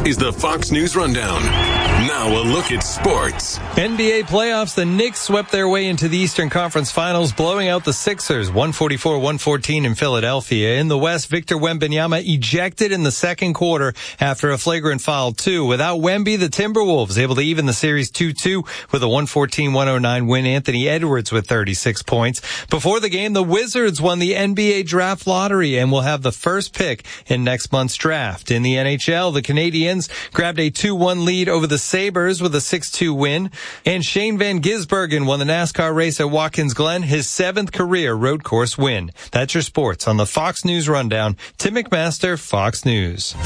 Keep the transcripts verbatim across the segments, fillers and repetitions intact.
is the Fox News Rundown. Now a look at sports. N B A playoffs, the Knicks swept their way into the Eastern Conference Finals, blowing out the Sixers, one forty-four one fourteen in Philadelphia. In the West, Victor Wembanyama ejected in the second quarter after a flagrant foul, too. Without Wemby, the Timberwolves able to even the series two two with a one fourteen one oh nine win. Anthony Edwards with thirty-six points. Before the game, the Wizards won the N B A draft lottery and will have the first pick in next month's draft. In the N H L, the Canadiens grabbed a two one lead over the Sabres with a six two win. And Shane Van Gisbergen won the NASCAR race at Watkins Glen, his seventh career road course win. That's your sports on the Fox News Rundown. Tim McMaster, Fox News.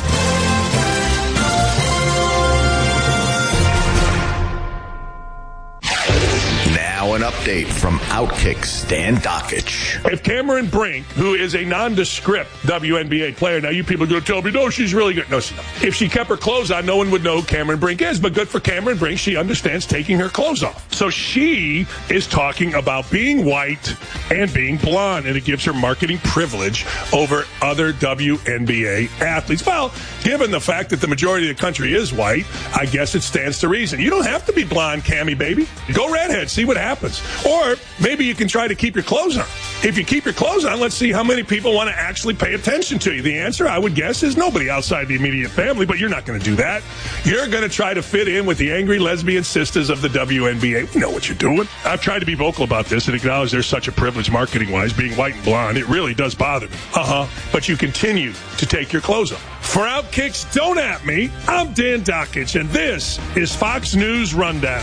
Now an update from Outkick Stan Dockich. If Cameron Brink, who is a nondescript W N B A player, now you people are going to tell me, no, she's really good. No, she's not. If she kept her clothes on, no one would know who Cameron Brink is. But good for Cameron Brink. She understands taking her clothes off. So she is talking about being white and being blonde, and it gives her marketing privilege over other W N B A athletes. Well, given the fact that the majority of the country is white, I guess it stands to reason. You don't have to be blonde, Cammy, baby. Go redhead, see what happens. Or maybe you can try to keep your clothes on. If you keep your clothes on, let's see how many people want to actually pay attention to you. The answer, I would guess, is nobody outside the immediate family, but you're not going to do that. You're going to try to fit in with the angry lesbian sisters of the W N B A. We know what you're doing. I've tried to be vocal about this and acknowledge there's such a privilege marketing-wise, being white and blonde. It really does bother me. Uh-huh. But you continue to take your clothes off. For Outkicks, don't at me. I'm Dan Dockich, and this is Fox News Rundown.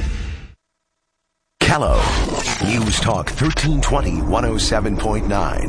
Kello, News Talk thirteen twenty, one oh seven point nine.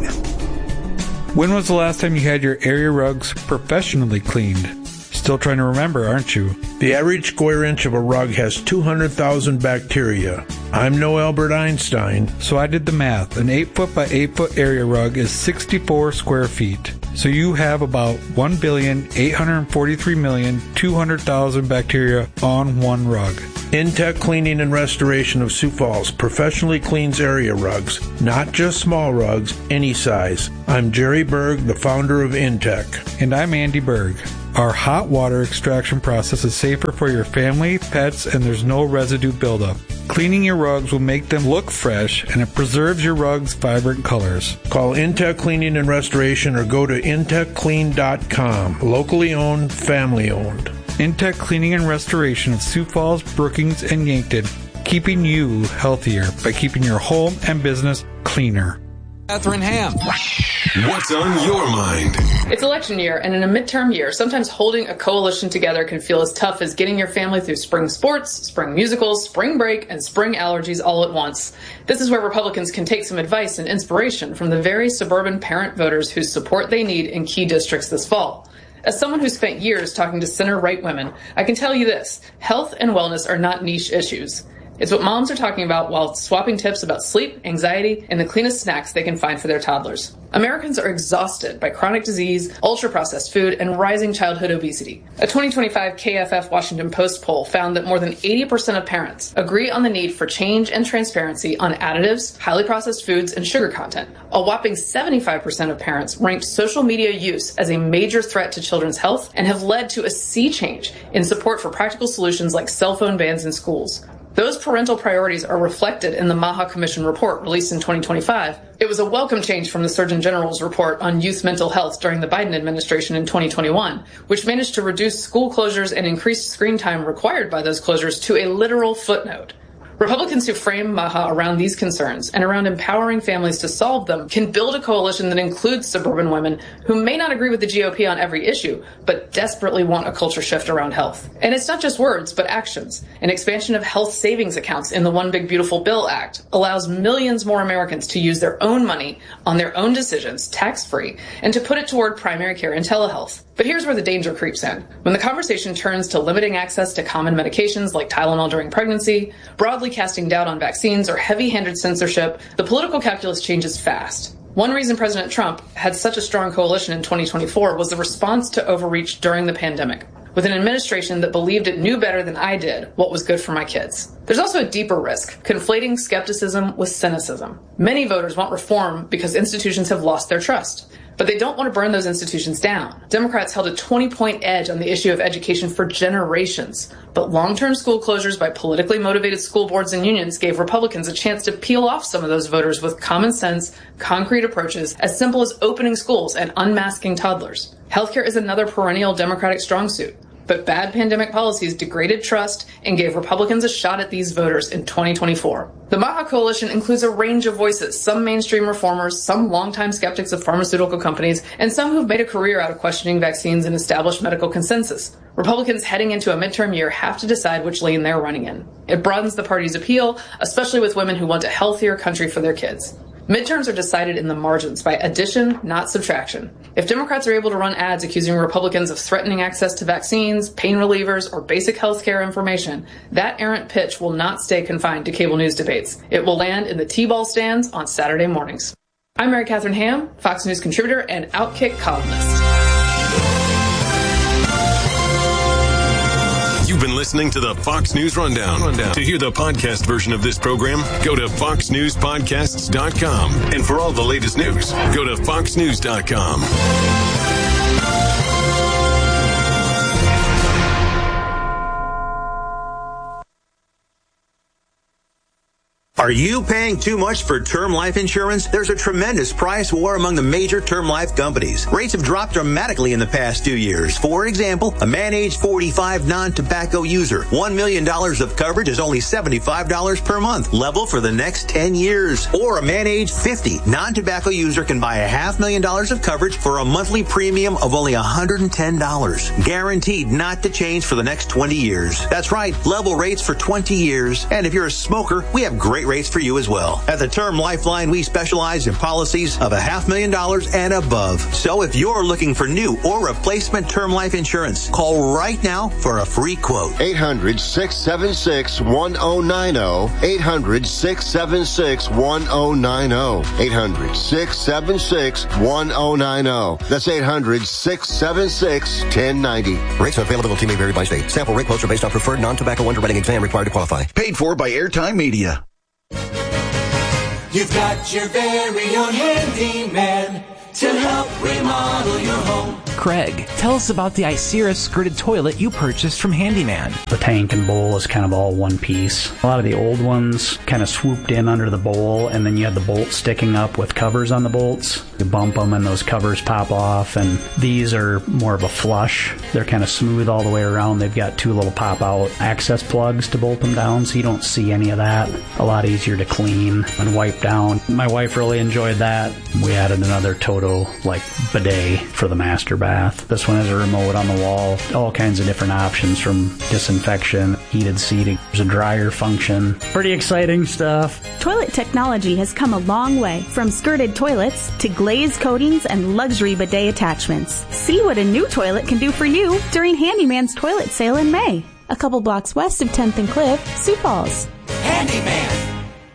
When was the last time you had your area rugs professionally cleaned? Still trying to remember, aren't you? The average square inch of a rug has two hundred thousand bacteria. I'm no Albert Einstein. So I did the math. An eight foot by eight foot area rug is sixty-four square feet. So you have about one billion, eight hundred forty-three million, two hundred thousand bacteria on one rug. Intech Cleaning and Restoration of Sioux Falls professionally cleans area rugs, not just small rugs, any size. I'm Jerry Berg, the founder of Intech. And I'm Andy Berg. Our hot water extraction process is safer for your family, pets, and there's no residue buildup. Cleaning your rugs will make them look fresh, and it preserves your rugs' vibrant colors. Call Intech Cleaning and Restoration or go to intech clean dot com. Locally owned, family owned. Intech Cleaning and Restoration of Sioux Falls, Brookings, and Yankton, keeping you healthier by keeping your home and business cleaner. Catherine Ham. What's on your mind? It's election year, and in a midterm year, sometimes holding a coalition together can feel as tough as getting your family through spring sports, spring musicals, spring break, and spring allergies all at once. This is where Republicans can take some advice and inspiration from the very suburban parent voters whose support they need in key districts this fall. As someone who spent years talking to center-right women, I can tell you this: health and wellness are not niche issues. It's what moms are talking about while swapping tips about sleep, anxiety, and the cleanest snacks they can find for their toddlers. Americans are exhausted by chronic disease, ultra-processed food, and rising childhood obesity. A twenty twenty-five K F F Washington Post poll found that more than eighty percent of parents agree on the need for change and transparency on additives, highly processed foods, and sugar content. A whopping seventy-five percent of parents ranked social media use as a major threat to children's health and have led to a sea change in support for practical solutions like cell phone bans in schools. Those parental priorities are reflected in the Maha Commission report released in twenty twenty-five. It was a welcome change from the Surgeon General's report on youth mental health during the Biden administration in twenty twenty-one, which managed to reduce school closures and increase screen time required by those closures to a literal footnote. Republicans who frame Maha around these concerns and around empowering families to solve them can build a coalition that includes suburban women who may not agree with the G O P on every issue, but desperately want a culture shift around health. And it's not just words, but actions. An expansion of health savings accounts in the One Big Beautiful Bill Act allows millions more Americans to use their own money on their own decisions, tax-free, and to put it toward primary care and telehealth. But here's where the danger creeps in. When the conversation turns to limiting access to common medications like Tylenol during pregnancy, broadly casting doubt on vaccines, or heavy-handed censorship, the political calculus changes fast. One reason President Trump had such a strong coalition in twenty twenty-four was the response to overreach during the pandemic, with an administration that believed it knew better than I did what was good for my kids. There's also a deeper risk, conflating skepticism with cynicism. Many voters want reform because institutions have lost their trust. But they don't want to burn those institutions down. Democrats held a twenty-point edge on the issue of education for generations. But long-term school closures by politically motivated school boards and unions gave Republicans a chance to peel off some of those voters with common sense, concrete approaches as simple as opening schools and unmasking toddlers. Healthcare is another perennial Democratic strong suit. But bad pandemic policies degraded trust and gave Republicans a shot at these voters in twenty twenty-four. The Maha Coalition includes a range of voices, some mainstream reformers, some longtime skeptics of pharmaceutical companies, and some who've made a career out of questioning vaccines and established medical consensus. Republicans heading into a midterm year have to decide which lane they're running in. It broadens the party's appeal, especially with women who want a healthier country for their kids. Midterms are decided in the margins by addition, not subtraction. If Democrats are able to run ads accusing Republicans of threatening access to vaccines, pain relievers, or basic health care information, that errant pitch will not stay confined to cable news debates. It will land in the T-ball stands on Saturday mornings. I'm Mary Catherine Ham, Fox News contributor and Outkick columnist. You've been listening to the Fox News Rundown. Rundown. To hear the podcast version of this program, go to fox news podcasts dot com. And for all the latest news, go to fox news dot com. Are you paying too much for term life insurance? There's a tremendous price war among the major term life companies. Rates have dropped dramatically in the past two years. For example, a man age forty-five non-tobacco user, one million dollars of coverage is only seventy-five dollars per month, level for the next ten years. Or a man age fifty non-tobacco user can buy a half million dollars of coverage for a monthly premium of only one hundred ten dollars. Guaranteed not to change for the next twenty years. That's right, level rates for twenty years. And if you're a smoker, we have great rates for you as well. At the Term Lifeline, we specialize in policies of a half million dollars and above. So if you're looking for new or replacement term life insurance, call right now for a free quote. eight hundred, six seven six, one zero nine zero. eight hundred, six seven six, one zero nine zero. eight hundred, six seven six, one zero nine zero. That's eight hundred, six seven six, one zero nine zero. Rates and availability may vary by state. Sample rate quotes are based on preferred non-tobacco underwriting exam required to qualify. Paid for by Airtime Media. You've got your very own handyman to help remodel your home. Craig, tell us about the Icera skirted toilet you purchased from Handyman. The tank and bowl is kind of all one piece. A lot of the old ones kind of swooped in under the bowl, and then you had the bolts sticking up with covers on the bolts. You bump them and those covers pop off, and these are more of a flush. They're kind of smooth all the way around. They've got two little pop-out access plugs to bolt them down, so you don't see any of that. A lot easier to clean and wipe down. My wife really enjoyed that. We added another Toto, like, bidet for the master bath. This one has a remote on the wall. All kinds of different options, from disinfection, heated seating. There's a dryer function. Pretty exciting stuff. Toilet technology has come a long way, from skirted toilets to glazed coatings and luxury bidet attachments. See what a new toilet can do for you during Handyman's toilet sale in May. A couple blocks west of tenth and Cliff, Sioux Falls. Handyman.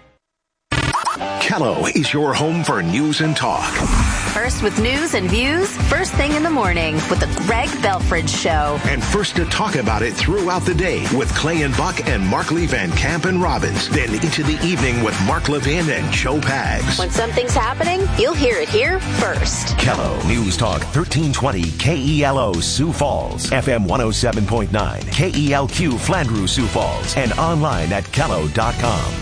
Kello is your home for news and talk. First with news and views, first thing in the morning with the Greg Belfridge Show. And first to talk about it throughout the day with Clay and Buck and Mark Lee Van Camp and Robbins. Then into the evening with Mark Levin and Joe Pags. When something's happening, you'll hear it here first. Kello News Talk thirteen twenty K E L O Sioux Falls, F M one oh seven point nine, K E L Q Flandreau Sioux Falls, and online at kello dot com.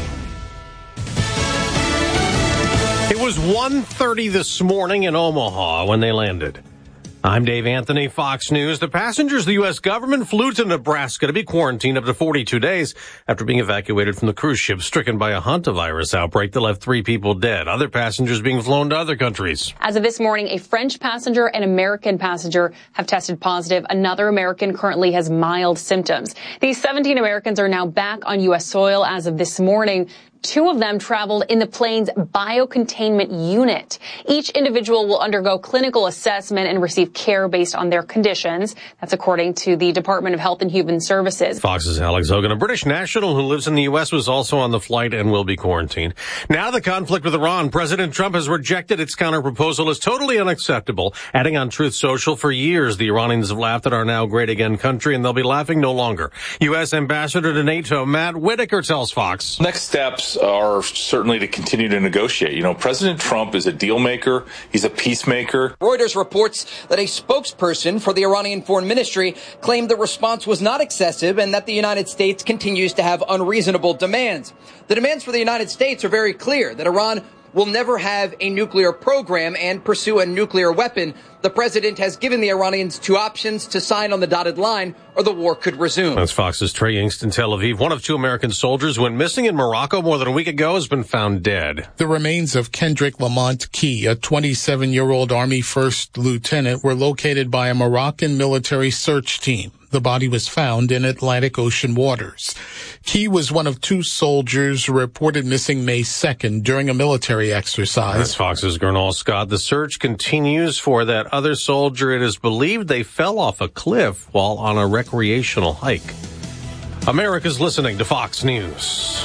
It was one thirty this morning in Omaha when they landed. I'm Dave Anthony, Fox News. The passengers of the U S government flew to Nebraska to be quarantined up to forty-two days after being evacuated from the cruise ship stricken by a hantavirus outbreak that left three people dead. Other passengers being flown to other countries. As of this morning, a French passenger and American passenger have tested positive. Another American currently has mild symptoms. These seventeen Americans are now back on U S soil as of this morning. Two of them traveled in the plane's biocontainment unit. Each individual will undergo clinical assessment and receive care based on their conditions. That's according to the Department of Health and Human Services. Fox's Alex Hogan, a British national who lives in the U S, was also on the flight and will be quarantined. Now the conflict with Iran. President Trump has rejected its counterproposal as totally unacceptable. Adding on Truth Social, for years the Iranians have laughed at our now great again country, and they'll be laughing no longer. U S Ambassador to NATO Matt Whitaker tells Fox. Next steps steps are certainly to continue to negotiate. You know, President Trump is a deal maker. He's a peacemaker. Reuters reports that a spokesperson for the Iranian Foreign Ministry claimed the response was not excessive and that the United States continues to have unreasonable demands. The demands for the United States are very clear, that Iran will never have a nuclear program and pursue a nuclear weapon. The president has given the Iranians two options: to sign on the dotted line or the war could resume. That's Fox's Trey Yingst in Tel Aviv. One of two American soldiers who went missing in Morocco more than a week ago has been found dead. The remains of Kendrick Lamont Key, a twenty-seven-year-old Army first lieutenant, were located by a Moroccan military search team. The body was found in Atlantic Ocean waters. Key was one of two soldiers reported missing May second during a military exercise. That's Fox's Gernal Scott. The search continues for that other soldier. It is believed they fell off a cliff while on a recreational hike. America's listening to Fox News.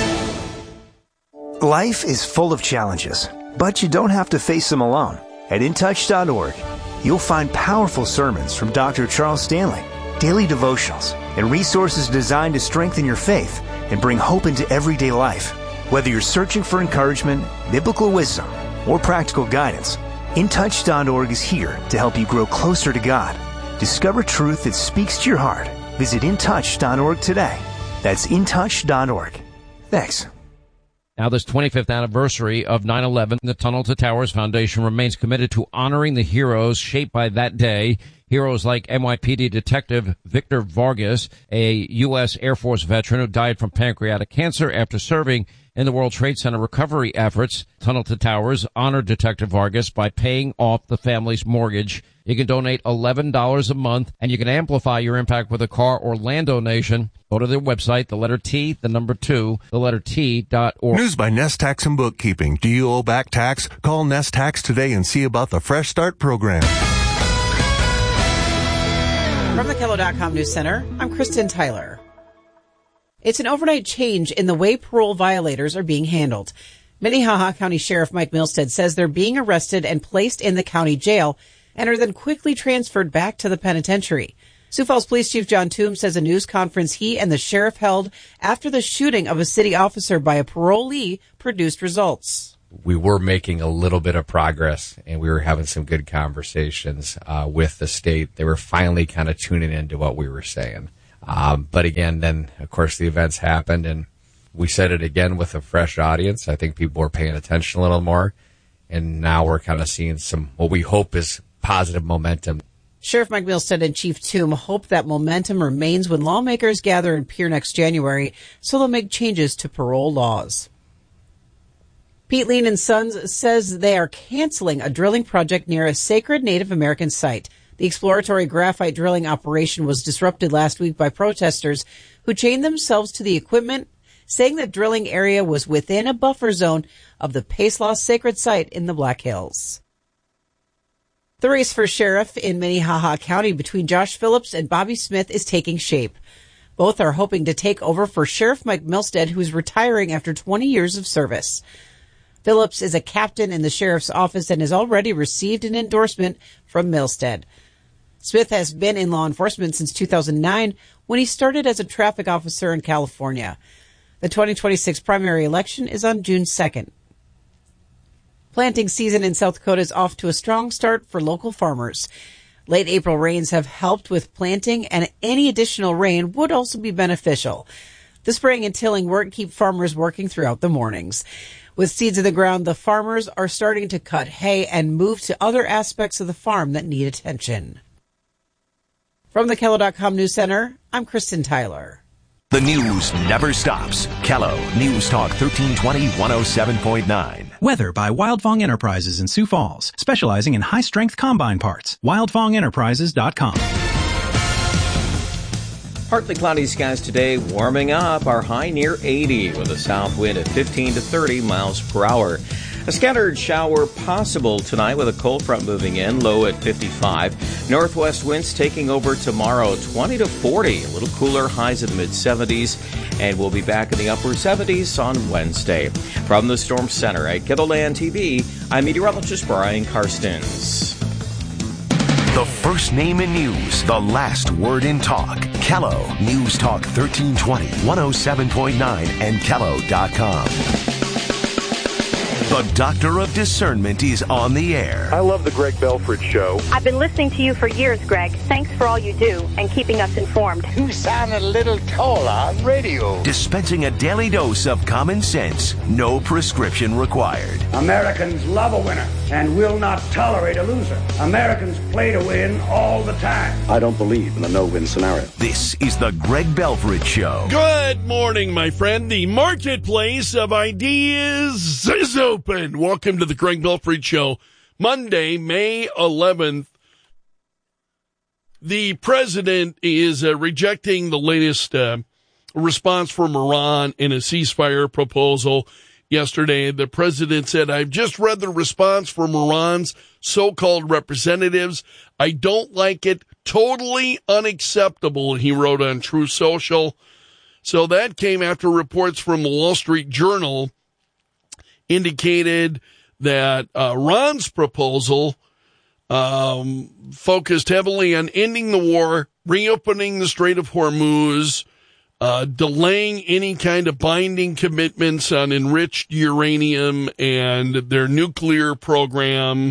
Life is full of challenges, but you don't have to face them alone. At in touch dot org, you'll find powerful sermons from Doctor Charles Stanley, daily devotionals, and resources designed to strengthen your faith and bring hope into everyday life. Whether you're searching for encouragement, biblical wisdom, or practical guidance, in touch dot org is here to help you grow closer to God. Discover truth that speaks to your heart. Visit in touch dot org today. That's in touch dot org. Thanks. Now, this twenty-fifth anniversary of nine eleven, the Tunnel to Towers Foundation remains committed to honoring the heroes shaped by that day. Heroes like N Y P D Detective Victor Vargas, a U S Air Force veteran who died from pancreatic cancer after serving in the World Trade Center recovery efforts. Tunnel to Towers honored Detective Vargas by paying off the family's mortgage. You can donate eleven dollars a month, and you can amplify your impact with a car or land donation. Go to their website, the letter T, the number two, the letter T dot org. News by Nest Tax and Bookkeeping. Do you owe back tax? Call Nest Tax today and see about the Fresh Start program. From the Kello dot com News Center, I'm Kristen Tyler. It's an overnight change in the way parole violators are being handled. Minnehaha County Sheriff Mike Milstead says they're being arrested and placed in the county jail and are then quickly transferred back to the penitentiary. Sioux Falls Police Chief John Toombs says a news conference he and the sheriff held after the shooting of a city officer by a parolee produced results. We were making a little bit of progress, and we were having some good conversations uh, with the state. They were finally kind of tuning into what we were saying. Um, but again, then, of course, the events happened, and we said it again with a fresh audience. I think people were paying attention a little more, and now we're kind of seeing some, what we hope is positive momentum. Sheriff Mike Milstead and Chief Toom hope that momentum remains when lawmakers gather in Pierre next January, so they'll make changes to parole laws. Pete Lean and Sons says they are canceling a drilling project near a sacred Native American site. The exploratory graphite drilling operation was disrupted last week by protesters who chained themselves to the equipment, saying the drilling area was within a buffer zone of the Pace Lost sacred site in the Black Hills. The race for sheriff in Minnehaha County between Josh Phillips and Bobby Smith is taking shape. Both are hoping to take over for Sheriff Mike Milstead, who is retiring after twenty years of service. Phillips is a captain in the sheriff's office and has already received an endorsement from Milstead. Smith has been in law enforcement since two thousand nine when he started as a traffic officer in California. The twenty twenty-six primary election is on June second. Planting season in South Dakota is off to a strong start for local farmers. Late April rains have helped with planting, and any additional rain would also be beneficial. The spraying and tilling work keep farmers working throughout the mornings. With seeds in the ground, the farmers are starting to cut hay and move to other aspects of the farm that need attention. From the Kello dot com News Center, I'm Kristen Tyler. The news never stops. Kello News Talk thirteen twenty, one oh seven point nine. Weather by Wildfong Enterprises in Sioux Falls, specializing in high-strength combine parts. wildfong enterprises dot com. Partly cloudy skies today, warming up. Our high near eighty with a south wind at fifteen to thirty miles per hour. A scattered shower possible tonight with a cold front moving in, low at fifty-five. Northwest winds taking over tomorrow, twenty to forty. A little cooler, highs in the mid-seventies. And we'll be back in the upper seventies on Wednesday. From the Storm Center at Kettleland T V, I'm meteorologist Brian Karstens. The first name in news, the last word in talk. Kello News Talk thirteen twenty, one oh seven point nine, and Kello dot com. The Doctor of Discernment is on the air. I love the Greg Belford Show. I've been listening to you for years, Greg. Thanks for all you do and keeping us informed. You sound a little taller on radio. Dispensing a daily dose of common sense, no prescription required. Americans love a winner and will not tolerate a loser. Americans play to win all the time. I don't believe in a no-win scenario. This is the Greg Belford Show. Good morning, my friend. The marketplace of ideas is open. Welcome to the Greg Belford Show. Monday, May eleventh. The president is uh, rejecting the latest uh, response from Iran in a ceasefire proposal. Yesterday, the president said, I've just read the response from Iran's so-called representatives. I don't like it. Totally unacceptable, he wrote on Truth Social. So that came after reports from the Wall Street Journal indicated that uh, Iran's proposal um, focused heavily on ending the war, reopening the Strait of Hormuz, uh, delaying any kind of binding commitments on enriched uranium and their nuclear program.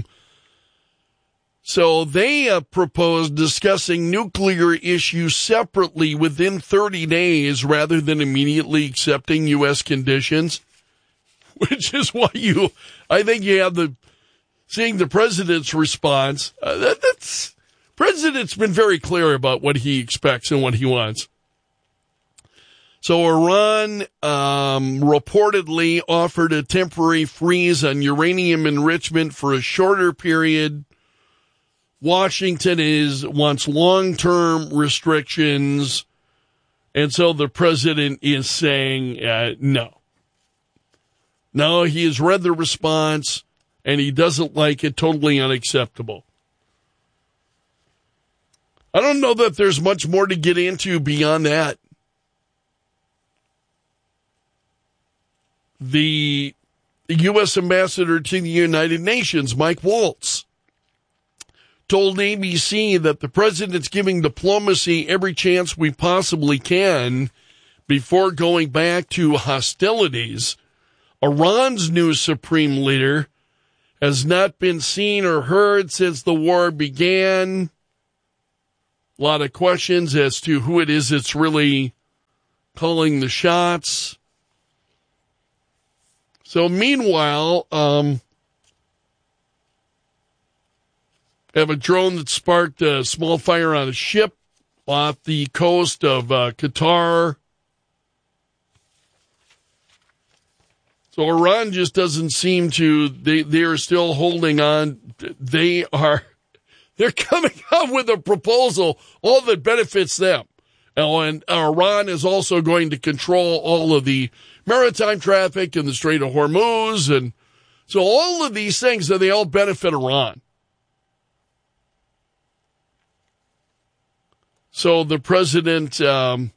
So they uh, proposed discussing nuclear issues separately within thirty days rather than immediately accepting U S conditions. Which is why you, I think you have the, seeing the president's response, uh, that, that's, president's been very clear about what he expects and what he wants. So Iran um, reportedly offered a temporary freeze on uranium enrichment for a shorter period. Washington is wants long-term restrictions, and so the president is saying uh, no. No, he has read the response, and he doesn't like it. Totally unacceptable. I don't know that there's much more to get into beyond that. The U S ambassador to the United Nations, Mike Waltz, told A B C that the president's giving diplomacy every chance we possibly can before going back to hostilities. Iran's new supreme leader has not been seen or heard since the war began. A lot of questions as to who it is that's really calling the shots. So meanwhile, um, have a drone that sparked a small fire on a ship off the coast of uh, Qatar. So Iran just doesn't seem to, they, they are still holding on. They are, they're coming up with a proposal, all that benefits them. And Iran is also going to control all of the maritime traffic in the Strait of Hormuz. And so all of these things, they all benefit Iran. So the president, um,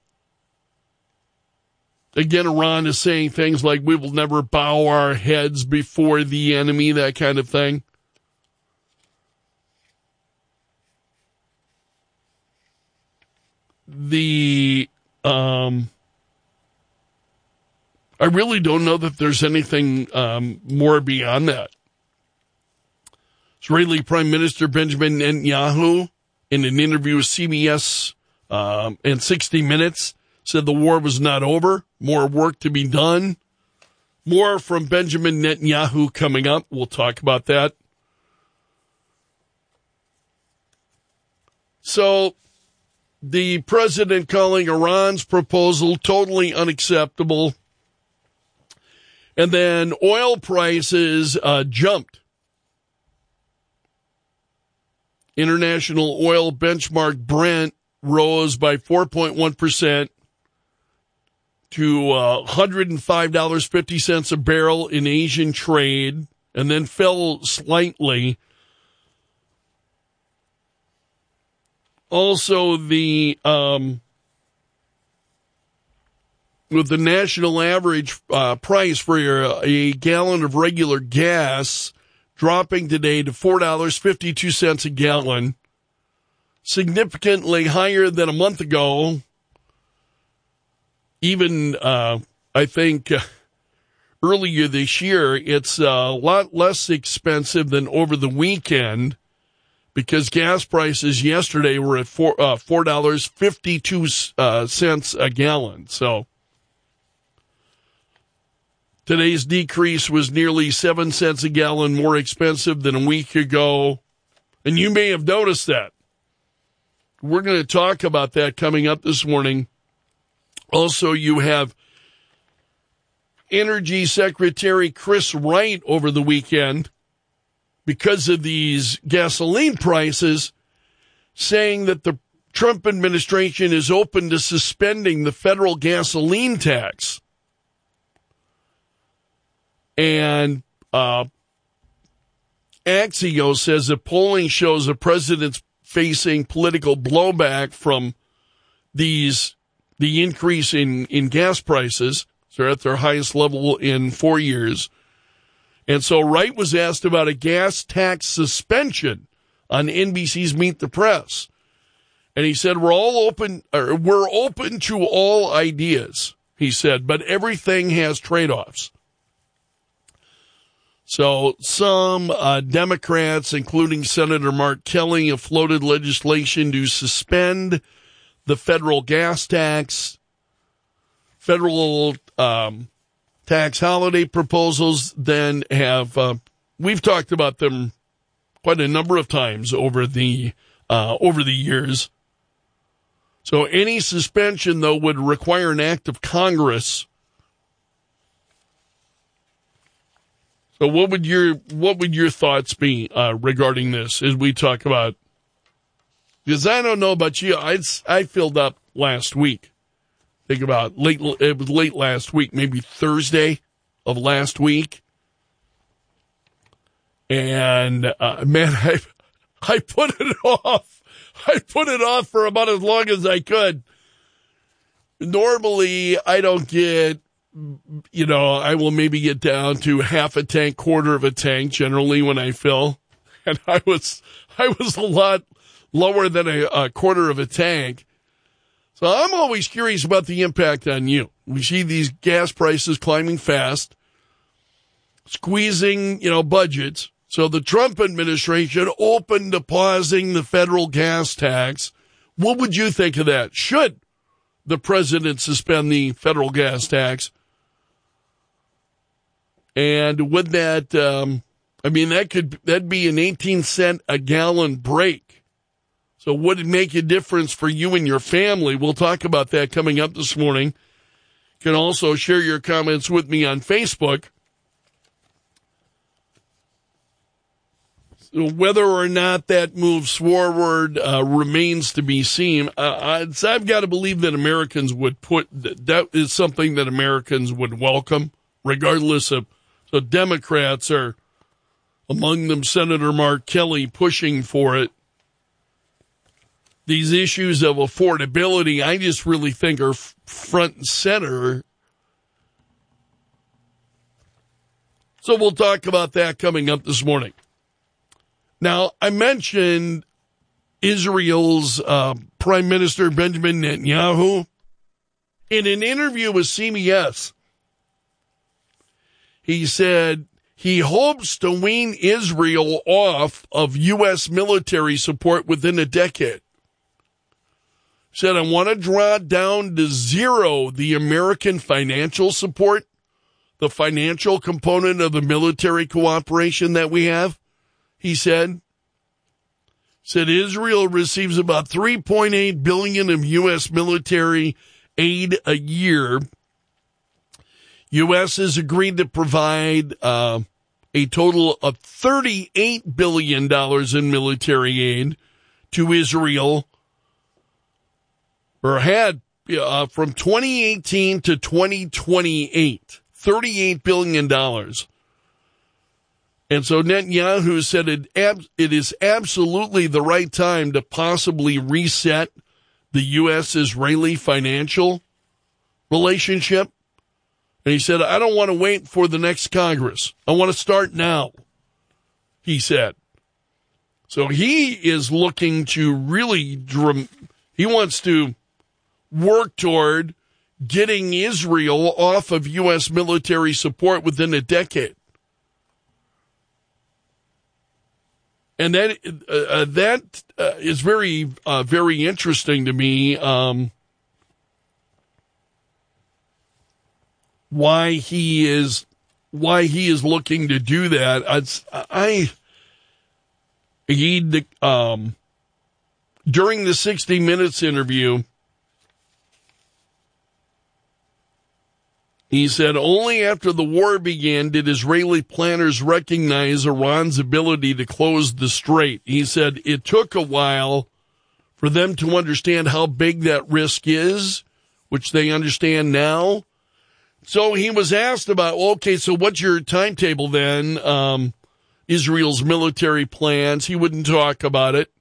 again, Iran is saying things like, we will never bow our heads before the enemy, that kind of thing. The, um, I really don't know that there's anything um, more beyond that. Israeli Prime Minister Benjamin Netanyahu, in an interview with C B S um, and sixty minutes, said the war was not over, more work to be done. More from Benjamin Netanyahu coming up. We'll talk about that. So the president calling Iran's proposal totally unacceptable. And then oil prices uh, jumped. International oil benchmark Brent rose by four point one percent to uh, one hundred five dollars and fifty cents a barrel in Asian trade, and then fell slightly. Also, the um, with the national average uh, price for a, a gallon of regular gas dropping today to four dollars and fifty-two cents a gallon, significantly higher than a month ago. Even, uh, I think, uh, earlier this year, it's a lot less expensive than over the weekend because gas prices yesterday were at four, uh, four dollars and fifty-two cents a gallon. So today's decrease was nearly seven cents a gallon more expensive than a week ago. And you may have noticed that. We're going to talk about that coming up this morning. Also, you have Energy Secretary Chris Wright over the weekend, because of these gasoline prices, saying that the Trump administration is open to suspending the federal gasoline tax. And uh, Axios says that polling shows the president's facing political blowback from these the increase in, in gas prices. So they're at their highest level in four years. And so Wright was asked about a gas tax suspension on N B C's Meet the Press. And he said, we're all open, or we're open to all ideas, he said, but everything has trade-offs. So some uh, Democrats, including Senator Mark Kelly, have floated legislation to suspend the federal gas tax. Federal um, tax holiday proposals then have, uh, we've talked about them quite a number of times over the uh, over the years. So any suspension, though, would require an act of Congress. So what would your what would your thoughts be uh, regarding this as we talk about? Because I don't know about you, I I filled up last week. Think about late. It was late last week, maybe Thursday of last week, and uh, man, I I put it off. I put it off for about as long as I could. Normally, I don't get. You know, I will maybe get down to half a tank, quarter of a tank, generally when I fill, and I was I was a lot lower than a, a quarter of a tank. So I'm always curious about the impact on you. We see these gas prices climbing fast, squeezing, you know, budgets. So the Trump administration opened to pausing the federal gas tax. What would you think of that? Should the president suspend the federal gas tax? And would that, um, I mean, that could, that'd be an eighteen cent a gallon break. So would it make a difference for you and your family? We'll talk about that coming up this morning. You can also share your comments with me on Facebook. So whether or not that moves forward uh, remains to be seen. Uh, I've got to believe that Americans would put, that is something that Americans would welcome, regardless of, so Democrats are, among them Senator Mark Kelly, pushing for it. These issues of affordability, I just really think are f- front and center. So we'll talk about that coming up this morning. Now, I mentioned Israel's uh, Prime Minister Benjamin Netanyahu. In an interview with C B S, he said he hopes to wean Israel off of U S military support within a decade. Said, I want to draw down to zero the American financial support, the financial component of the military cooperation that we have, he said. Said Israel receives about three point eight billion dollars of U S military aid a year. U S has agreed to provide uh, a total of thirty-eight billion dollars in military aid to Israel, or had uh, from twenty eighteen to twenty twenty-eight, thirty-eight billion dollars. And so Netanyahu said it, ab- it is absolutely the right time to possibly reset the U S-Israeli financial relationship. And he said, I don't want to wait for the next Congress. I want to start now, he said. So he is looking to really, dram- he wants to work toward getting Israel off of U S military support within a decade. And that, uh, that uh, is very, uh, very interesting to me. Um, why he is, why he is looking to do that. It's, I, he, um, during the sixty minutes interview, he said, only after the war began did Israeli planners recognize Iran's ability to close the strait. He said it took a while for them to understand how big that risk is, which they understand now. So he was asked about, okay, so what's your timetable then? Um, Israel's military plans. He wouldn't talk about it.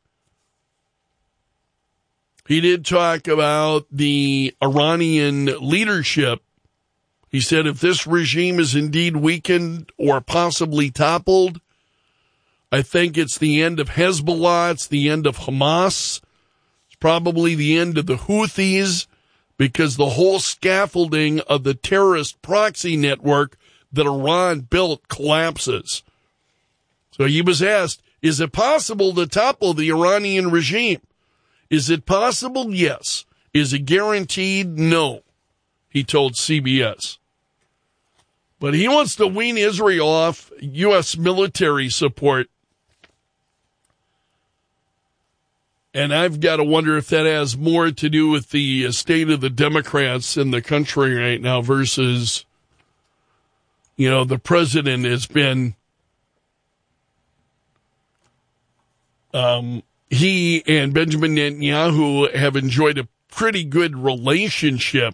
He did talk about the Iranian leadership. He said if this regime is indeed weakened or possibly toppled, I think it's the end of Hezbollah, it's the end of Hamas, it's probably the end of the Houthis, because the whole scaffolding of the terrorist proxy network that Iran built collapses. So he was asked, is it possible to topple the Iranian regime? Is it possible? Yes. Is it guaranteed? No. He told C B S. But he wants to wean Israel off U S military support. And I've got to wonder if that has more to do with the state of the Democrats in the country right now versus, you know, the president has been, um, he and Benjamin Netanyahu have enjoyed a pretty good relationship.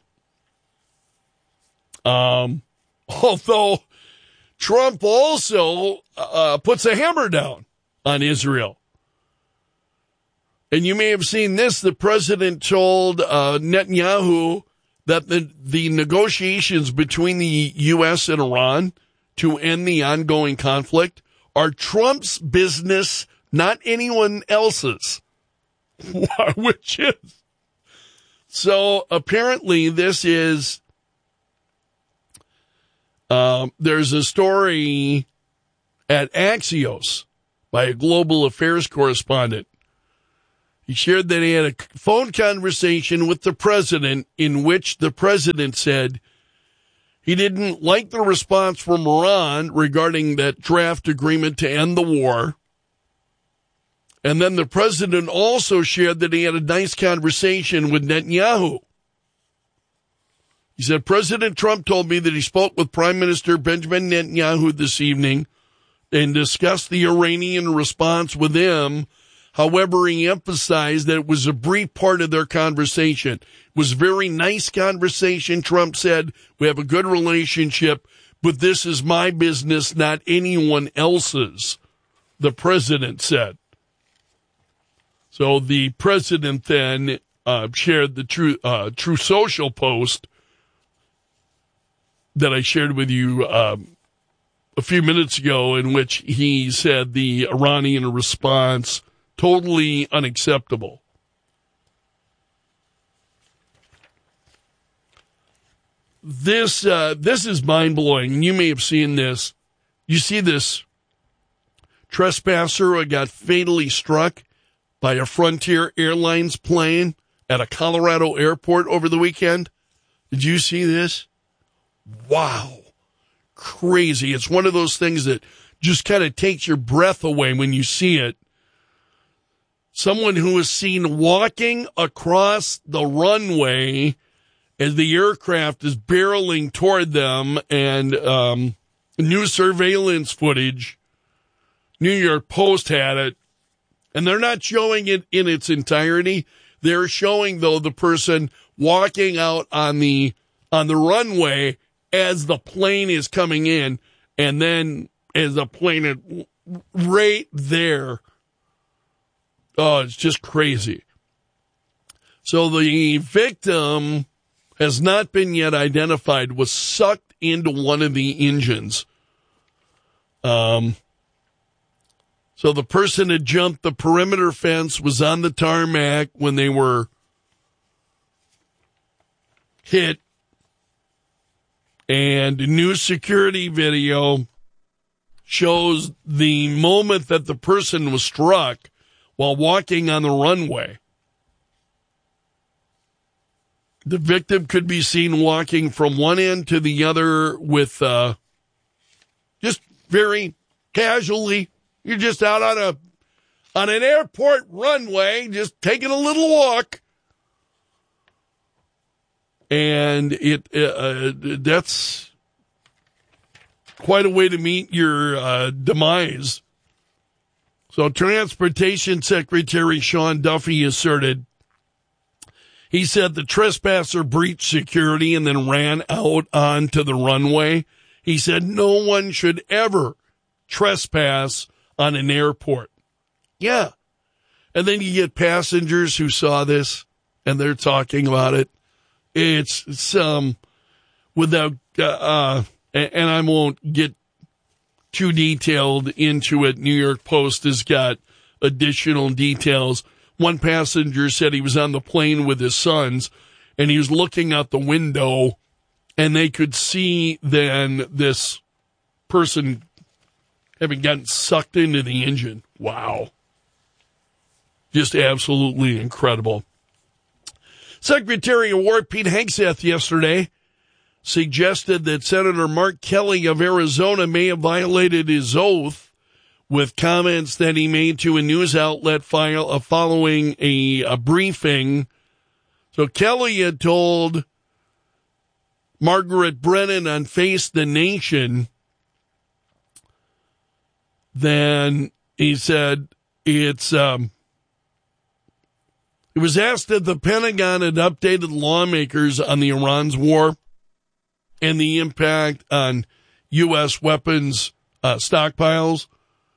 Um, although Trump also uh, puts a hammer down on Israel. And you may have seen this. The president told uh, Netanyahu that the, the negotiations between the U S and Iran to end the ongoing conflict are Trump's business, not anyone else's. Which is. So apparently this is, um, there's a story at Axios by a global affairs correspondent. He shared that he had a phone conversation with the president in which the president said he didn't like the response from Iran regarding that draft agreement to end the war. And then the president also shared that he had a nice conversation with Netanyahu. He said, President Trump told me that he spoke with Prime Minister Benjamin Netanyahu this evening and discussed the Iranian response with him. However, he emphasized that it was a brief part of their conversation. It was a very nice conversation, Trump said. We have a good relationship, but this is my business, not anyone else's, the president said. So the president then uh, shared the True, uh, True Social post that I shared with you um, a few minutes ago, in which he said the Iranian response totally unacceptable. This uh, this is mind-blowing. You may have seen this. You see this trespasser who got fatally struck by a Frontier Airlines plane at a Colorado airport over the weekend? Did you see this? Wow. Crazy. It's one of those things that just kind of takes your breath away when you see it. Someone who was seen walking across the runway as the aircraft is barreling toward them, and um, new surveillance footage, New York Post had it, and they're not showing it in its entirety. They're showing, though, the person walking out on the on the runway as the plane is coming in, and then as the plane is right there. Oh, it's just crazy. So the victim has not been yet identified, was sucked into one of the engines. Um, So the person had jumped the perimeter fence, was on the tarmac when they were hit, and new security video shows the moment that the person was struck while walking on the runway. The victim could be seen walking from one end to the other with uh, just very casually. You're just out on a on an airport runway, just taking a little walk. And it uh, that's quite a way to meet your uh, demise. So Transportation Secretary Sean Duffy asserted, he said the trespasser breached security and then ran out onto the runway. He said no one should ever trespass on an airport. Yeah. And then you get passengers who saw this and they're talking about it. It's some without, uh, uh, and I won't get too detailed into it. New York Post has got additional details. One passenger said he was on the plane with his sons and he was looking out the window and they could see then this person having gotten sucked into the engine. Wow. Just absolutely incredible. Secretary of War Pete Hegseth yesterday suggested that Senator Mark Kelly of Arizona may have violated his oath with comments that he made to a news outlet file, uh, following a, a briefing. So Kelly had told Margaret Brennan on Face the Nation, then he said it's, um, it was asked if the Pentagon had updated lawmakers on the Iran's war and the impact on U S weapons uh, stockpiles.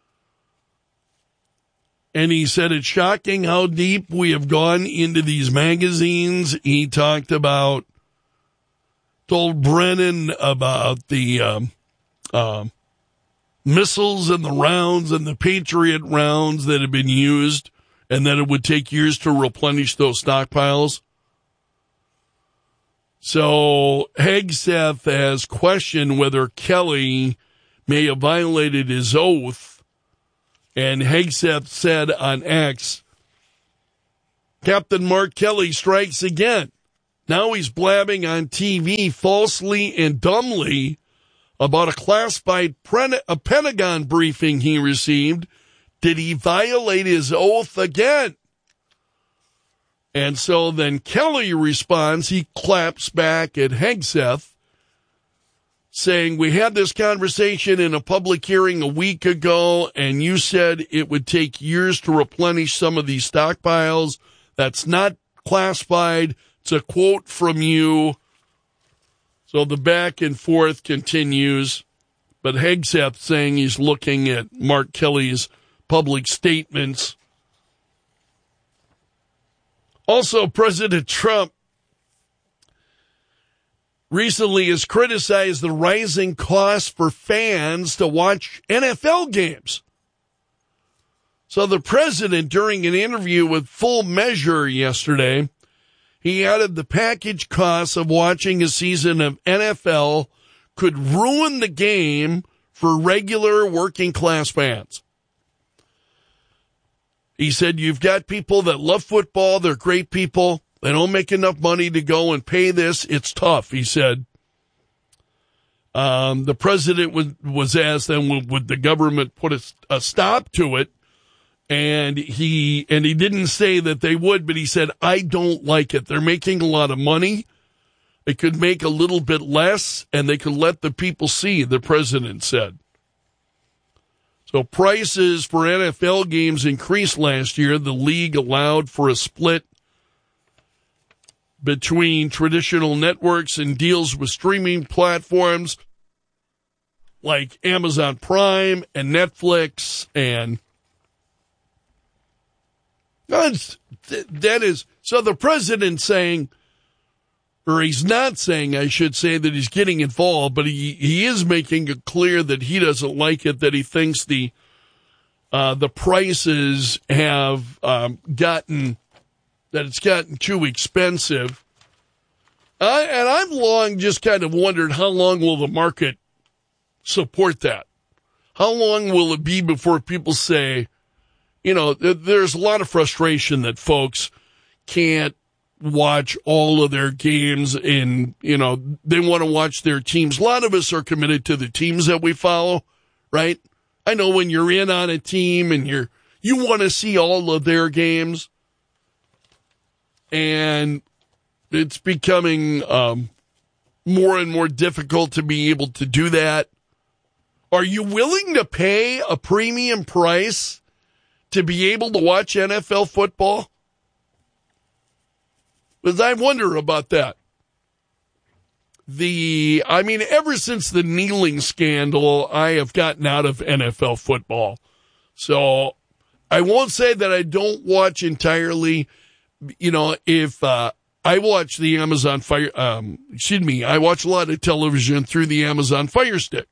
And he said it's shocking how deep we have gone into these magazines. He talked about, told Brennan about the um, uh, missiles and the rounds and the Patriot rounds that have been used, and that it would take years to replenish those stockpiles. So Hegseth has questioned whether Kelly may have violated his oath. And Hegseth said on X, Captain Mark Kelly strikes again. Now he's blabbing on T V falsely and dumbly about a classified a Pentagon briefing he received. Did he violate his oath again? And so then Kelly responds, he claps back at Hegseth, saying, we had this conversation in a public hearing a week ago, and you said it would take years to replenish some of these stockpiles. That's not classified. It's a quote from you. So the back and forth continues, but Hegseth saying he's looking at Mark Kelly's public statements. Also, President Trump recently has criticized the rising cost for fans to watch N F L games. So the president, during an interview with Full Measure yesterday, he added the package costs of watching a season of N F L could ruin the game for regular working class fans. He said, you've got people that love football. They're great people. They don't make enough money to go and pay this. It's tough, he said. Um, the president was, was asked then, would, would the government put a, a stop to it? And he, and he didn't say that they would, but he said, I don't like it. They're making a lot of money. They could make a little bit less, and they could let the people see, the president said. So prices for N F L games increased last year. The league allowed for a split between traditional networks and deals with streaming platforms like Amazon Prime and Netflix. And that's, that is, so the president saying, or he's not saying, I should say, that he's getting involved, but he, he is making it clear that he doesn't like it, that he thinks the uh, the prices have um, gotten, that it's gotten too expensive. I, and I've long just kind of wondered, how long will the market support that? How long will it be before people say, you know, th- there's a lot of frustration that folks can't watch all of their games and, you know, they want to watch their teams. A lot of us are committed to the teams that we follow, right? I know when you're in on a team and you're, you want to see all of their games, and it's becoming um, more and more difficult to be able to do that. Are you willing to pay a premium price to be able to watch N F L football? Because I wonder about that. The, I mean, ever since the kneeling scandal, I have gotten out of N F L football. So I won't say that I don't watch entirely. You know, if uh, I watch the Amazon Fire, um, excuse me, I watch a lot of television through the Amazon Fire Stick.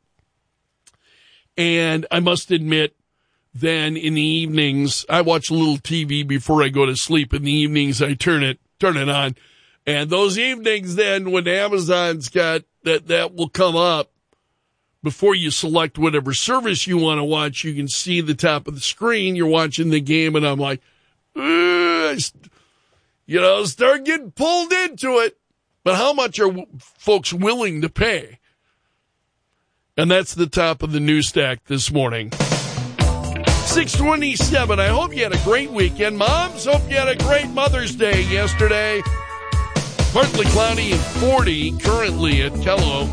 And I must admit, then in the evenings, I watch a little T V before I go to sleep. In the evenings, I turn it, turn it on. And those evenings then, when Amazon's got that, that will come up before you select whatever service you want to watch. You can see the top of the screen. You're watching the game, and I'm like, you know, start getting pulled into it. But how much are folks willing to pay? And that's the top of the news stack this morning. six twenty-seven. I hope you had a great weekend. Moms, hope you had a great Mother's Day yesterday. Partly cloudy and forty currently at Kello.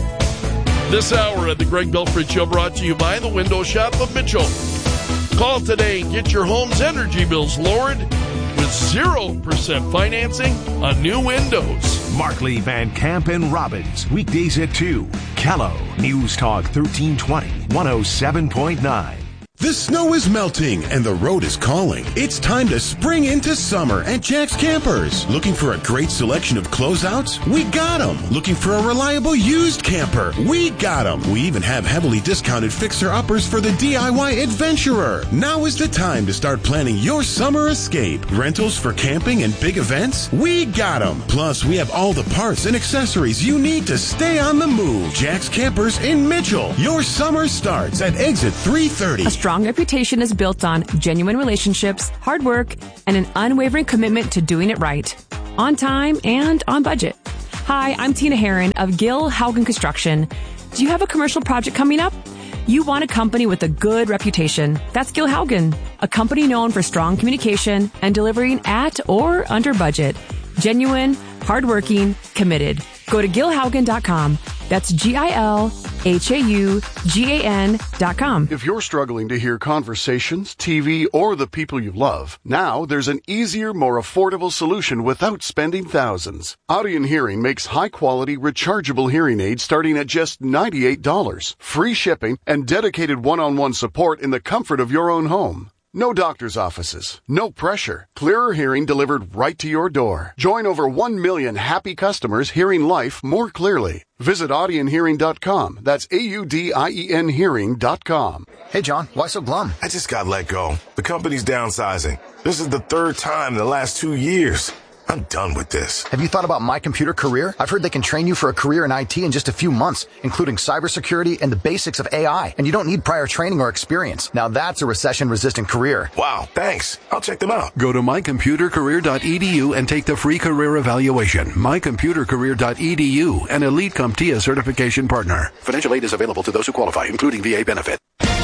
This hour of the Greg Belford Show brought to you by the Window Shop of Mitchell. Call today and get your home's energy bills lowered with zero percent financing on new windows. Markley, Van Camp, and Robbins. Weekdays at two. Kello. News Talk thirteen twenty, one oh seven point nine. The snow is melting and the road is calling. It's time to spring into summer at Jack's Campers. Looking for a great selection of closeouts? We got them. Looking for a reliable used camper? We got them. We even have heavily discounted fixer-uppers for the D I Y adventurer. Now is the time to start planning your summer escape. Rentals for camping and big events? We got them. Plus, we have all the parts and accessories you need to stay on the move. Jack's Campers in Mitchell. Your summer starts at exit three thirty. A strong reputation is built on genuine relationships, hard work, and an unwavering commitment to doing it right, on time and on budget. Hi, I'm Tina Herron of Gil Haugen Construction. Do you have a commercial project coming up? You want a company with a good reputation. That's Gil Haugen, a company known for strong communication and delivering at or under budget. Genuine, hardworking, committed. Go to gil haugen dot com. That's G I L H A U G A N dot com. If you're struggling to hear conversations, T V, or the people you love, now there's an easier, more affordable solution without spending thousands. Audion Hearing makes high-quality, rechargeable hearing aids starting at just ninety-eight dollars. Free shipping and dedicated one-on-one support in the comfort of your own home. No doctor's offices, no pressure. Clearer hearing delivered right to your door. Join over one million happy customers hearing life more clearly. Visit audion hearing dot com. That's A U D I E N hearing dot com. Hey, John, why so glum? I just got let go. The company's downsizing. This is the third time in the last two years. I'm done with this. Have you thought about My Computer Career? I've heard they can train you for a career in I T in just a few months, including cybersecurity and the basics of A I. And you don't need prior training or experience. Now that's a recession-resistant career. Wow, thanks. I'll check them out. Go to my computer career dot e d u and take the free career evaluation. my computer career dot e d u, an Elite CompTIA certification partner. Financial aid is available to those who qualify, including V A benefit.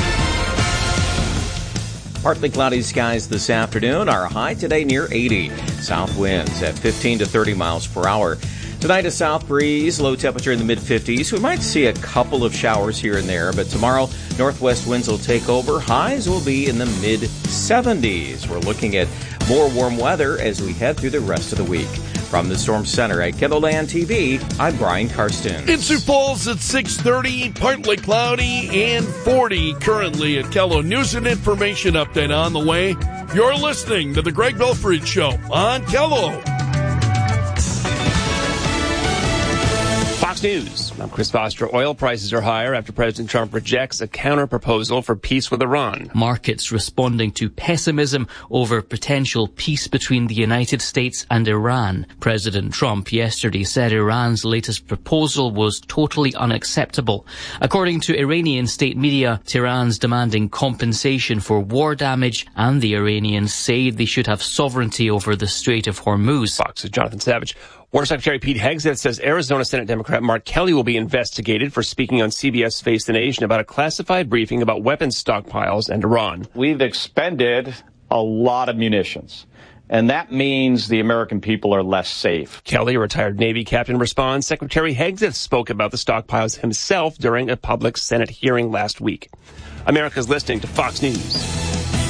Partly cloudy skies this afternoon. Our high today near eighty. South winds at fifteen to thirty miles per hour. Tonight a south breeze, low temperature in the mid fifties. We might see a couple of showers here and there, but tomorrow northwest winds will take over. Highs will be in the mid seventies. We're looking at more warm weather as we head through the rest of the week. From the Storm Center at KELOLAND T V, I'm Brian Karsten. In Sioux Falls at six thirty, partly cloudy and forty currently at Kello. News and information update on the way. You're listening to the Greg Belford Show on Kello. Fox News, I'm Chris Foster. Oil prices are higher after President Trump rejects a counter-proposal for peace with Iran. Markets responding to pessimism over potential peace between the United States and Iran. President Trump yesterday said Iran's latest proposal was totally unacceptable. According to Iranian state media, Tehran's demanding compensation for war damage, and the Iranians say they should have sovereignty over the Strait of Hormuz. Fox's Jonathan Savage. War Secretary Pete Hegseth says Arizona Senate Democrat Mark Kelly will be investigated for speaking on C B S Face the Nation about a classified briefing about weapons stockpiles and Iran. We've expended a lot of munitions, and that means the American people are less safe. Kelly, a retired Navy captain, responds. Secretary Hegseth spoke about the stockpiles himself during a public Senate hearing last week. America's listening to Fox News.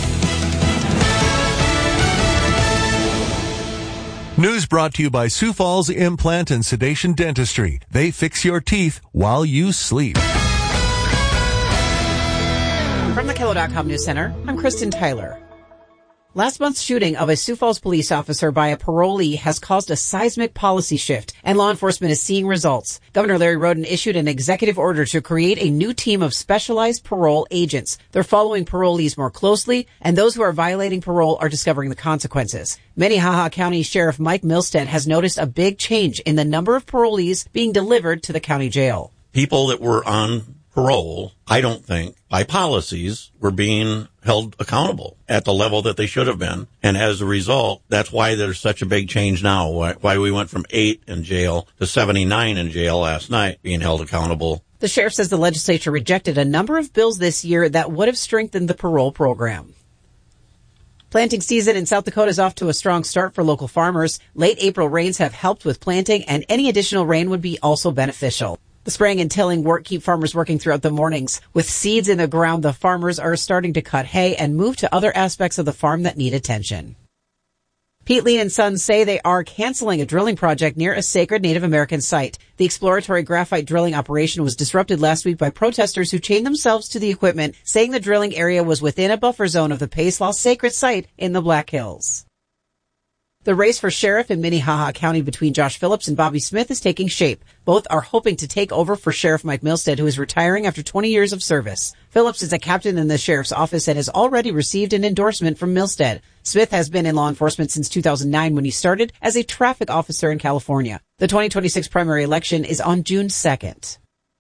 News brought to you by Sioux Falls Implant and Sedation Dentistry. They fix your teeth while you sleep. From the Kelo dot com News Center, I'm Kristen Tyler. Last month's shooting of a Sioux Falls police officer by a parolee has caused a seismic policy shift, and law enforcement is seeing results. Governor Larry Roden issued an executive order to create a new team of specialized parole agents. They're following parolees more closely, and those who are violating parole are discovering the consequences. Minnehaha County Sheriff Mike Milstead has noticed a big change in the number of parolees being delivered to the county jail. People that were on parole, I don't think, by policies, were being held accountable at the level that they should have been. And as a result, that's why there's such a big change now, why, why we went from eight in jail to seventy-nine in jail last night being held accountable. The sheriff says the legislature rejected a number of bills this year that would have strengthened the parole program. Planting season in South Dakota is off to a strong start for local farmers. Late April rains have helped with planting, and any additional rain would be also beneficial. The spraying and tilling work keep farmers working throughout the mornings. With seeds in the ground, the farmers are starting to cut hay and move to other aspects of the farm that need attention. Pete Lean and Sons say they are canceling a drilling project near a sacred Native American site. The exploratory graphite drilling operation was disrupted last week by protesters who chained themselves to the equipment, saying the drilling area was within a buffer zone of the Pace Law sacred site in the Black Hills. The race for sheriff in Minnehaha County between Josh Phillips and Bobby Smith is taking shape. Both are hoping to take over for Sheriff Mike Milstead, who is retiring after twenty years of service. Phillips is a captain in the sheriff's office and has already received an endorsement from Milstead. Smith has been in law enforcement since two thousand nine when he started as a traffic officer in California. The twenty twenty-six primary election is on June second.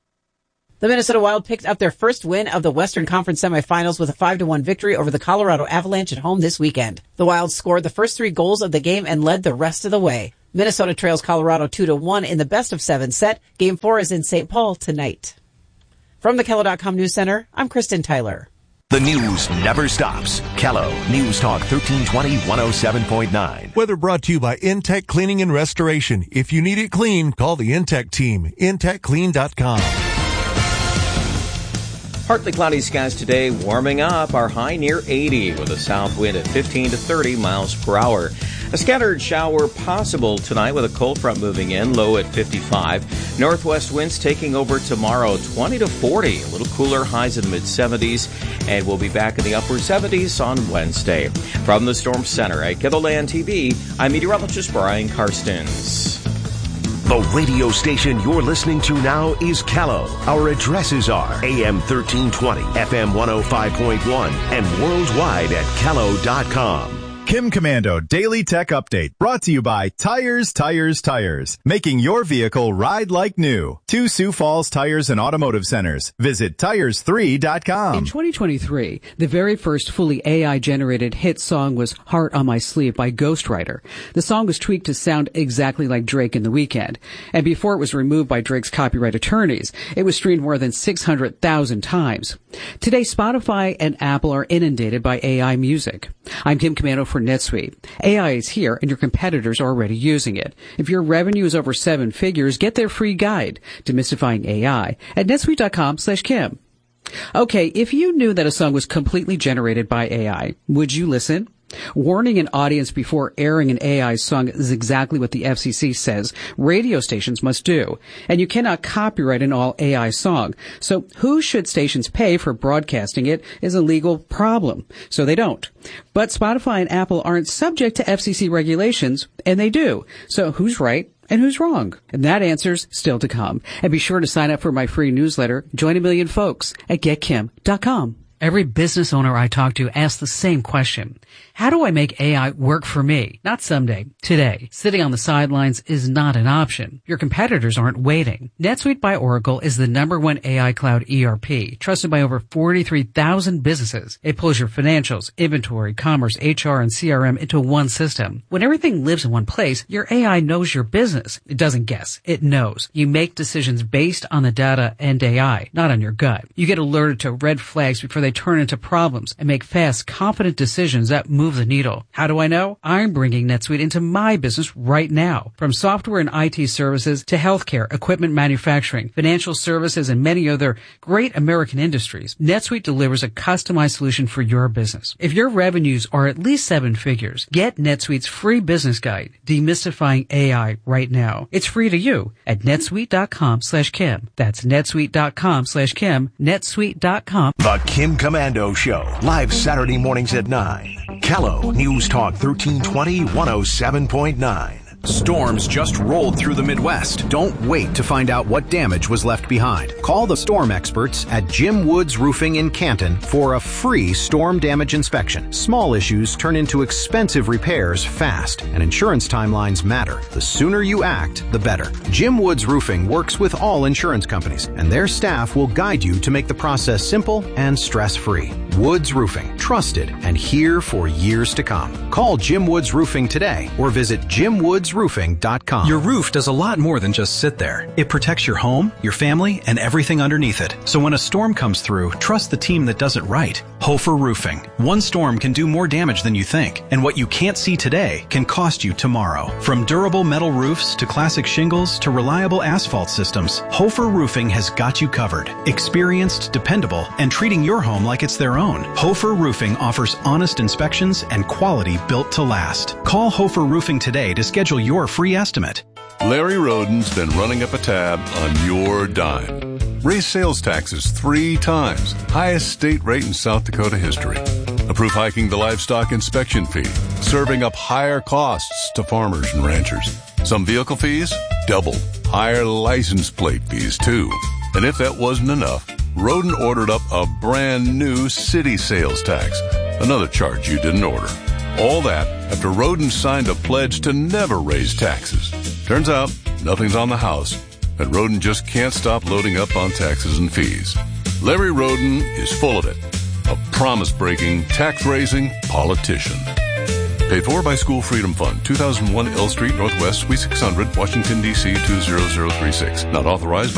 The Minnesota Wild picked up their first win of the Western Conference semifinals with a five to one victory over the Colorado Avalanche at home this weekend. The Wild scored the first three goals of the game and led the rest of the way. Minnesota trails Colorado two to one in the best of seven set. Game four is in Saint Paul tonight. From the Kelo dot com News Center, I'm Kristen Tyler. The news never stops. Kello News Talk thirteen twenty, one oh seven point nine. Weather brought to you by Intech Cleaning and Restoration. If you need it clean, call the Intech team. intech clean dot com. Partly cloudy skies today, warming up. Our high near eighty with a south wind at fifteen to thirty miles per hour. A scattered shower possible tonight with a cold front moving in, low at fifty-five. Northwest winds taking over tomorrow, twenty to forty. A little cooler, highs in the mid seventies. And we'll be back in the upper seventies on Wednesday. From the Storm Center at KELOLAND T V, I'm meteorologist Brian Karstens. The radio station you're listening to now is Kello. Our addresses are A M thirteen twenty, F M one oh five point one, and worldwide at Kello dot com. Kim Commando Daily Tech Update, brought to you by Tires, Tires, Tires, making your vehicle ride like new. Two Sioux Falls Tires and Automotive Centers. Visit tires three dot com. In twenty twenty-three, the very first fully A I-generated hit song was Heart on My Sleeve by Ghostwriter. The song was tweaked to sound exactly like Drake in The Weeknd. And before it was removed by Drake's copyright attorneys, it was streamed more than six hundred thousand times. Today, Spotify and Apple are inundated by A I music. I'm Kim Commando for NetSuite. A I is here and your competitors are already using it. If your revenue is over seven figures, get their free guide, Demystifying A I, at netsuite dot com slash Kim. Okay, if you knew that a song was completely generated by A I, would you listen? Warning an audience before airing an A I song is exactly what the F C C says radio stations must do. And you cannot copyright an all A I song. So who should stations pay for broadcasting it is a legal problem. So they don't. But Spotify and Apple aren't subject to F C C regulations, and they do. So who's right and who's wrong? And that answer's still to come. And be sure to sign up for my free newsletter, Join a Million Folks, at get kim dot com. Every business owner I talk to asks the same question. How do I make A I work for me? Not someday, today. Sitting on the sidelines is not an option. Your competitors aren't waiting. NetSuite by Oracle is the number one A I cloud E R P, trusted by over forty-three thousand businesses. It pulls your financials, inventory, commerce, H R, and C R M into one system. When everything lives in one place, your A I knows your business. It doesn't guess. It knows. You make decisions based on the data and A I, not on your gut. You get alerted to red flags before they turn into problems and make fast, confident decisions that move the needle. How do I know? I'm bringing NetSuite into my business right now. From software and I T services to healthcare, equipment manufacturing, financial services, and many other great American industries, NetSuite delivers a customized solution for your business. If your revenues are at least seven figures, get NetSuite's free business guide, Demystifying A I, right now. It's free to you at netsuite.com slash Kim. That's netsuite.com slash Kim, netsuite dot com. The Kim Commando Show, live Saturday mornings at nine. Callow, News Talk thirteen twenty, one oh seven point nine. Storms just rolled through the Midwest. Don't wait to find out what damage was left behind. Call the storm experts at Jim Woods Roofing in Canton for a free storm damage inspection. Small issues turn into expensive repairs fast, and insurance timelines matter. The sooner you act, the better. Jim Woods Roofing works with all insurance companies, and their staff will guide you to make the process simple and stress-free. Woods Roofing, trusted and here for years to come. Call Jim Woods Roofing today or visit jim woods roofing dot com. Your roof does a lot more than just sit there. It protects your home, your family, and everything underneath it. So when a storm comes through, trust the team that does it right. Hofer Roofing. One storm can do more damage than you think, and what you can't see today can cost you tomorrow. From durable metal roofs to classic shingles to reliable asphalt systems, Hofer Roofing has got you covered. Experienced, dependable, and treating your home like it's their own. Hofer Roofing offers honest inspections and quality built to last. Call Hofer Roofing today to schedule your free estimate. Larry Roden's been running up a tab on your dime. Raised sales taxes three times. Highest state rate in South Dakota history. Approve hiking the livestock inspection fee. Serving up higher costs to farmers and ranchers. Some vehicle fees, double. Higher license plate fees, too. And if that wasn't enough, Roden ordered up a brand new city sales tax. Another charge you didn't order. All that after Roden signed a pledge to never raise taxes. Turns out, nothing's on the house, and Roden just can't stop loading up on taxes and fees. Larry Roden is full of it. A promise-breaking, tax-raising politician. Paid for by School Freedom Fund, two thousand one L Street Northwest, Suite six hundred, Washington, D C two zero zero three six. Not authorized by